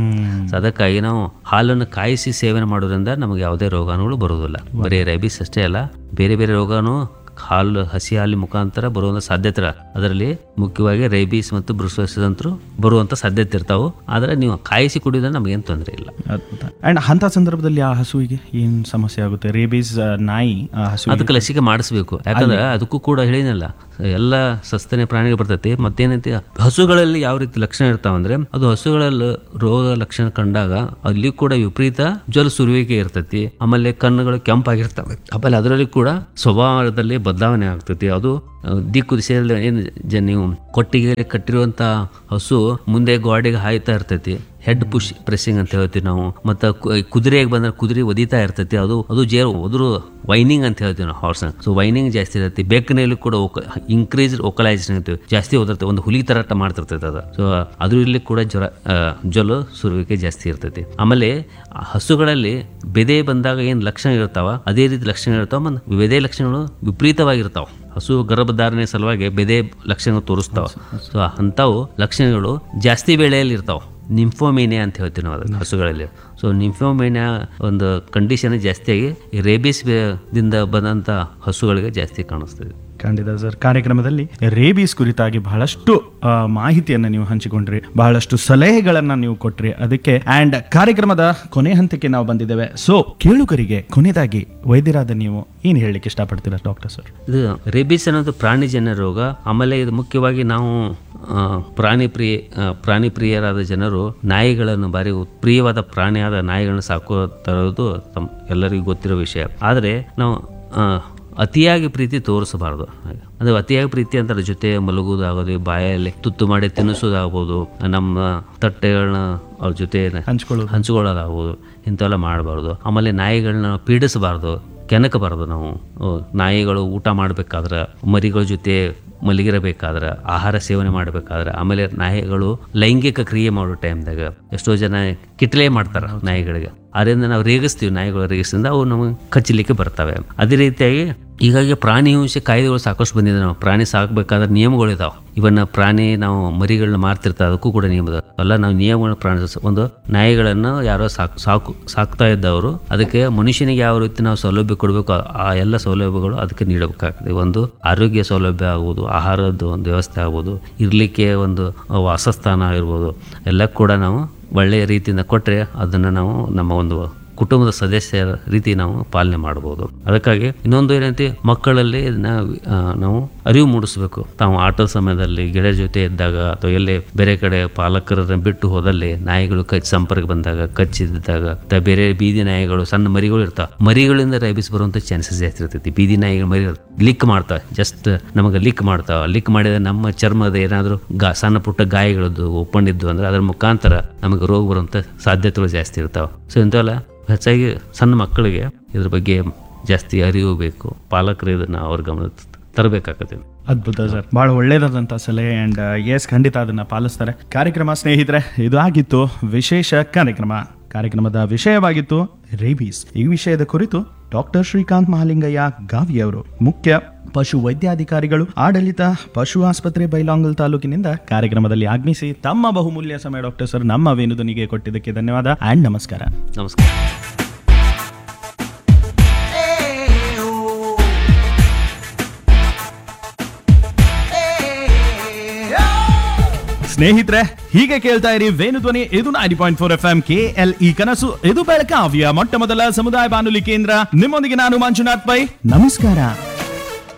ಅದಕ್ಕಾಗಿ ನಾವು ಹಾಲನ್ನು ಕಾಯಿಸಿ ಸೇವನೆ ಮಾಡೋದ್ರಿಂದ ನಮಗೆ ಯಾವುದೇ ರೋಗಾಣುಗಳು ಬರುವುದಿಲ್ಲ. ಬರೀ ರೇಬಿಸ್ ಅಷ್ಟೇ ಅಲ್ಲ, ಬೇರೆ ಬೇರೆ ರೋಗಾಣು ಹಾಲು ಹಸಿ ಹಾಲಿನ ಮುಖಾಂತರ ಬರುವಂಥ ಸಾಧ್ಯತೆ ಇರ- ಅದರಲ್ಲಿ ಮುಖ್ಯವಾಗಿ ರೇಬೀಸ್ ಮತ್ತು ಬ್ರುಸೋಸಿಸ್ ಅಂತೂ ಬರುವಂಥ ಸಾಧ್ಯತೆ ಇರ್ತಾವೆ. ಆದರೆ ನೀವು ಕಾಯಿಸಿ ಕುಡಿಯೋದ್ರೆ ನಮಗೇನು ತೊಂದರೆ ಇಲ್ಲ. ಅದ್ಭುತ. ಅಂಡ್ ಅಂತ ಸಂದರ್ಭದಲ್ಲಿ ಆ ಹಸುವಿಗೆ ಏನ್ ಸಮಸ್ಯೆ ಆಗುತ್ತೆ? ರೇಬೀಸ್ ನಾಯಿ ಆ ಹಸು ಅದಕ್ಕೆ ಲಸಿಕೆ ಮಾಡಿಸ್ಬೇಕು. ಯಾಕಂದ್ರೆ ಅದಕ್ಕೂ ಕೂಡ ಹೇಳಿನಲ್ಲ, ಎಲ್ಲ ಸಸ್ತನಿ ಪ್ರಾಣಿಗಳು ಬರ್ತೈತಿ. ಮತ್ತೇನೈತಿ, ಹಸುಗಳಲ್ಲಿ ಯಾವ ರೀತಿ ಲಕ್ಷಣ ಇರ್ತಾವಂದ್ರೆ, ಅದು ಹಸುಗಳಲ್ಲಿ ರೋಗ ಲಕ್ಷಣ ಕಂಡಾಗ ಅಲ್ಲಿ ಕೂಡ ವಿಪರೀತ ಜ್ವರ ಸುರುವಿಕೆ ಇರ್ತೈತಿ. ಆಮೇಲೆ ಕಣ್ಣುಗಳು ಕೆಂಪಾಗಿರ್ತವೆ. ಆಮೇಲೆ ಅದರಲ್ಲಿ ಕೂಡ ಸ್ವಭಾವದಲ್ಲಿ ಬದಲಾವಣೆ ಆಗ್ತೈತಿ. ಅದು ದಿಕ್ಕು ದಿಶೆಯಲ್ಲಿ ಏನು ಜ ನೀವು ಕೊಟ್ಟಿಗೆ ಕಟ್ಟಿರುವಂತ ಹಸು ಮುಂದೆ ಗೋಡೆಗೆ ಹಾಯ್ತಾ ಇರ್ತೈತಿ. ಹೆಡ್ ಪುಷ್ ಪ್ರೆಸ್ಸಿಂಗ್ ಅಂತ ಹೇಳ್ತೀವಿ ನಾವು. ಮತ್ತು ಕುದುರೆಗೆ ಬಂದ್ರೆ ಕುದುರೆ ಒದಿತಾ ಇರ್ತೈತಿ. ಅದು ಅದು ಜೇರು ಅದ್ರ ವೈನಿಂಗ್ ಅಂತ ಹೇಳ್ತೀವಿ ನಾವು ಹಾರ್ಸ್. ಸೊ ವೈನಿಂಗ್ ಜಾಸ್ತಿ ಇರ್ತೈತಿ. ಬೆಕ್ಕಿನಲ್ಲಿ ಕೂಡ ಇನ್ಕ್ರೀಸ್ ವೊಕಲೈಸೇಷನ್ ಅಂತೀವಿ, ಜಾಸ್ತಿ ಓದಿರ್ತೈತಿ. ಒಂದು ಹುಲಿ ತರಾಟ ಮಾಡ್ತಿರ್ತೈತೆ ಅದು. ಸೊ ಅದರಲ್ಲಿ ಕೂಡ ಜ್ವರ ಜ್ವಲ ಸುರುವಿಕೆ ಜಾಸ್ತಿ ಇರ್ತೈತಿ. ಆಮೇಲೆ ಹಸುಗಳಲ್ಲಿ ಬೆದೆ ಬಂದಾಗ ಏನು ಲಕ್ಷಣ ಇರ್ತಾವ ಅದೇ ರೀತಿ ಲಕ್ಷಣ ಇರ್ತಾವ. ಮತ್ತು ಬೆದೆ ಲಕ್ಷಣಗಳು ವಿಪರೀತವಾಗಿರ್ತಾವ. ಹಸು ಗರ್ಭಧಾರಣೆ ಸಲುವಾಗಿ ಬೆದೆ ಲಕ್ಷಣ ತೋರಿಸ್ತಾವ. ಸೊ ಅಂಥವು ಲಕ್ಷಣಗಳು ಜಾಸ್ತಿ ವೇಳೆಯಲ್ಲಿ ಇರ್ತಾವ. ನಿಂಫೋಮೇನಿಯಾ ಅಂತ ಹೇಳ್ತೀವಿ ನಾವು ಅದಕ್ಕೆ ಹಸುಗಳಲ್ಲಿ. ಸೊ ನಿಂಫೋಮೇನಿಯಾ ಒಂದು ಕಂಡೀಷನ್ ಜಾಸ್ತಿಯಾಗಿ ಈ ರೇಬೀಸ್ ದಿಂದ ಬಂದಂಥ ಹಸುಗಳಿಗೆ ಜಾಸ್ತಿ ಕಾಣಿಸ್ತದೆ. ಖಂಡಿತ ಸರ್. ಕಾರ್ಯಕ್ರಮದಲ್ಲಿ ರೇಬೀಸ್ ಕುರಿತಾಗಿ ಬಹಳಷ್ಟು ಆ, ಮಾಹಿತಿಯನ್ನ ನೀವು ಹಂಚಿಕೊಂಡ್ರಿ, ಬಹಳಷ್ಟು ಸಲಹೆಗಳನ್ನ ನೀವು ಕೊಟ್ರಿ ಅದಕ್ಕೆ. ಅಂಡ್ ಕಾರ್ಯಕ್ರಮದ ಕೊನೆ ಹಂತಕ್ಕೆ ನಾವು ಬಂದಿದ್ದೇವೆ. ಸೊ ಕೇಳುಗರಿಗೆ ಕೊನೆಯದಾಗಿ ವೈದ್ಯರಾದ ನೀವು ಏನ್ ಹೇಳಲಿಕ್ಕೆ ಇಷ್ಟಪಡ್ತೀರಾ ಡಾಕ್ಟರ್ ಸರ್? ಇದು ರೇಬೀಸ್ ಅನ್ನೋದು ಪ್ರಾಣಿಜನ್ಯ ರೋಗ. ಆಮೇಲೆ ಇದು ಮುಖ್ಯವಾಗಿ ನಾವು ಆ, ಪ್ರಾಣಿ ಪ್ರಿಯ ಆ, ಪ್ರಾಣಿ ಪ್ರಿಯರಾದ ಜನರು ನಾಯಿಗಳನ್ನು ಬಾರಿ ಪ್ರಿಯವಾದ ಪ್ರಾಣಿಯಾದ ನಾಯಿಗಳನ್ನು ಸಾಕುವ ತರೋದು ತಮ್ಮ ಎಲ್ಲರಿಗೂ ಗೊತ್ತಿರೋ ವಿಷಯ. ಆದರೆ ನಾವು ಆ, ಅತಿಯಾಗಿ ಪ್ರೀತಿ ತೋರಿಸಬಾರ್ದು. ಅದು ಅತಿಯಾಗಿ ಪ್ರೀತಿ ಅಂತ ಅದ್ರ ಜೊತೆ ಮಲಗುವುದಾಗೋದು, ಬಾಯಲ್ಲಿ ತುತ್ತು ಮಾಡಿ ತಿನ್ನಿಸೋದಾಗ್ಬೋದು, ನಮ್ಮ ತಟ್ಟೆಗಳನ್ನ ಅವ್ರ ಜೊತೆ ಹಂಚ್ಕೊಳ್ಳೋದು ಹಂಚ್ಕೊಳ್ಳೋದಾಗ್ಬೋದು, ಇಂಥವೆಲ್ಲ ಮಾಡಬಾರ್ದು. ಆಮೇಲೆ ನಾಯಿಗಳನ್ನ ಪೀಡಿಸಬಾರ್ದು, ಕೆಣಕಬಾರ್ದು. ನಾವು ನಾಯಿಗಳು ಊಟ ಮಾಡಬೇಕಾದ್ರೆ, ಮರಿಗಳ ಜೊತೆ ಮಲಗಿರಬೇಕಾದ್ರೆ, ಆಹಾರ ಸೇವನೆ ಮಾಡಬೇಕಾದ್ರೆ, ಆಮೇಲೆ ನಾಯಿಗಳು ಲೈಂಗಿಕ ಕ್ರಿಯೆ ಮಾಡೋ ಟೈಮ್ದಾಗ ಎಷ್ಟೋ ಜನ ಕಿಟ್ಲೆ ಮಾಡ್ತಾರೆ ನಾಯಿಗಳಿಗೆ. ಅದರಿಂದ ನಾವು ರೇಗಿಸ್ತೀವಿ. ನಾಯಿಗಳು ರೇಗಿಸಿಂದ ಅವು ನಮಗೆ ಕಚ್ಚಲಿಕ್ಕೆ ಬರ್ತವೆ. ಅದೇ ರೀತಿಯಾಗಿ ಹೀಗಾಗಿ ಪ್ರಾಣಿ ಹಿಂಸೆ ಕಾಯ್ದೆಗಳು ಸಾಕಷ್ಟು ಬಂದಿದೆ. ನಾವು ಪ್ರಾಣಿ ಸಾಕಬೇಕಾದ್ರೆ ನಿಯಮಗಳಿದಾವೆ. ಇವನ್ನ ಪ್ರಾಣಿ ನಾವು ಮರಿಗಳನ್ನ ಮಾರ್ತಿರ್ತಾರೆ, ಅದಕ್ಕೂ ಕೂಡ ನಿಯಮದ ಅಲ್ಲ. ನಾವು ನಿಯಮಗಳನ್ನ ಪ್ರಾಣಿ ಒಂದು ನಾಯಿಗಳನ್ನು ಯಾರೋ ಸಾಕು ಸಾಕು ಸಾಕ್ತಾ ಇದ್ದವರು ಅದಕ್ಕೆ ಮನುಷ್ಯನಿಗೆ ಯಾವ ರೀತಿ ನಾವು ಸೌಲಭ್ಯ ಕೊಡಬೇಕು ಆ ಎಲ್ಲ ಸೌಲಭ್ಯಗಳು ಅದಕ್ಕೆ ನೀಡಬೇಕಾಗ್ತದೆ. ಒಂದು ಆರೋಗ್ಯ ಸೌಲಭ್ಯ ಆಗ್ಬೋದು, ಆಹಾರದ ಒಂದು ವ್ಯವಸ್ಥೆ ಆಗ್ಬೋದು, ಇರಲಿಕ್ಕೆ ಒಂದು ವಾಸಸ್ಥಾನ ಇರ್ಬೋದು, ಎಲ್ಲ ಕೂಡ ನಾವು ಒಳ್ಳೆಯ ರೀತಿಯಿಂದ ಕೊಟ್ಟರೆ ಅದನ್ನು ನಾವು ನಮ್ಮ ಒಂದು ಕುಟುಂಬದ ಸದಸ್ಯರ ರೀತಿ ನಾವು ಪಾಲನೆ ಮಾಡ್ಬೋದು. ಅದಕ್ಕಾಗಿ ಇನ್ನೊಂದು ಏನಂತೆ, ಮಕ್ಕಳಲ್ಲಿ ಇದನ್ನ ನಾವು ಅರಿವು ಮೂಡಿಸ್ಬೇಕು. ತಾವು ಆಟದ ಸಮಯದಲ್ಲಿ ಗೆಳೆಯರ ಜೊತೆ ಇದ್ದಾಗ ಅಥವಾ ಎಲ್ಲೇ ಬೇರೆ ಕಡೆ ಪಾಲಕರನ್ನ ಬಿಟ್ಟು ಹೋದಲ್ಲಿ ನಾಯಿಗಳು ಕಚ್ಚಿ ಸಂಪರ್ಕ ಬಂದಾಗ, ಕಚ್ಚಿದ್ದಾಗ, ಬೇರೆ ಬೀದಿ ನಾಯಿಗಳು ಸಣ್ಣ ಮರಿಗಳು ಇರ್ತಾವೆ, ಮರಿಗಳಿಂದ ರೇಬಿಸ್ ಬರುವಂತ ಚಾನ್ಸಸ್ ಜಾಸ್ತಿ ಇರ್ತೈತಿ. ಬೀದಿ ನಾಯಿಗಳು ಮರಿ ಲಿಕ್ ಮಾಡ್ತಾವೆ, ಜಸ್ಟ್ ನಮಗೆ ಲಿಕ್ ಮಾಡ್ತಾವೆ. ಲಿಕ್ ಮಾಡಿದ್ರೆ ನಮ್ಮ ಚರ್ಮದ ಏನಾದರೂ ಗಾ ಸಣ್ಣ ಪುಟ್ಟ ಗಾಯಗಳದ್ದು ಓಪನ್ ಇದ್ದು ಅಂದ್ರೆ ಅದರ ಮುಖಾಂತರ ನಮಗೆ ರೋಗ ಬರುವಂತ ಸಾಧ್ಯತೆಗಳು ಜಾಸ್ತಿ ಇರ್ತಾವೆ. ಸೊ ಇಂಥವೆಲ್ಲ ಹೆಚ್ಚಾಗಿ ಸಣ್ಣ ಮಕ್ಕಳಿಗೆ ಇದ್ರ ಬಗ್ಗೆ ಜಾಸ್ತಿ ಅರಿವು ಬೇಕು. ಪಾಲಕರು ಇದನ್ನ ಅವ್ರ ಗಮನ ತರಬೇಕಾಗತ್ತೆ. ಅದ್ಭುತ ಸರ್, ಬಹಳ ಒಳ್ಳೇದಾದಂಥ ಸಲಹೆ. ಅಂಡ್ ಎಸ್, ಖಂಡಿತ ಅದನ್ನ ಪಾಲಿಸ್ತಾರೆ. ಕಾರ್ಯಕ್ರಮ ಸ್ನೇಹಿತರೆ ಇದು ಆಗಿತ್ತು ವಿಶೇಷ ಕಾರ್ಯಕ್ರಮ. ಕಾರ್ಯಕ್ರಮದ ವಿಷಯವಾಗಿತ್ತು ರೇಬೀಸ್. ಈ ವಿಷಯದ ಕುರಿತು ಡಾಕ್ಟರ್ ಶ್ರೀಕಾಂತ್ ಮಹಾಲಿಂಗಯ್ಯ ಗಾವಿ ಅವರು, ಮುಖ್ಯ ಪಶು ವೈದ್ಯಾಧಿಕಾರಿಗಳು, ಆಡಳಿತ ಪಶು ಆಸ್ಪತ್ರೆ ಬೈಲಾಂಗಲ್ ತಾಲೂಕಿನಿಂದ ಕಾರ್ಯಕ್ರಮದಲ್ಲಿ ಆಗಮಿಸಿ ತಮ್ಮ ಬಹುಮೂಲ್ಯ ಸಮಯ ಡಾಕ್ಟರ್ ಸರ್ ನಮ್ಮ ವೇಣುಧ್ವನಿಗೆ ಕೊಟ್ಟಿದ್ದಕ್ಕೆ ಧನ್ಯವಾದ ಅಂಡ್ ನಮಸ್ಕಾರ. ನಮಸ್ಕಾರ. ಸ್ನೇಹಿತರೆ ಹೀಗೆ ಕೇಳ್ತಾ ಇರಿ ವೇಣುಧ್ವನಿ. ಇದು ninety point four F M K L E ಕನಸು. ಇದು ಬೆಳಗಾವಿಯ ಮೊಟ್ಟ ಮೊದಲ ಸಮುದಾಯ ಬಾನುಲಿ ಕೇಂದ್ರ. ನಿಮ್ಮೊಂದಿಗೆ ನಾನು ಮಂಜುನಾಥ್ ಪೈ. ನಮಸ್ಕಾರ.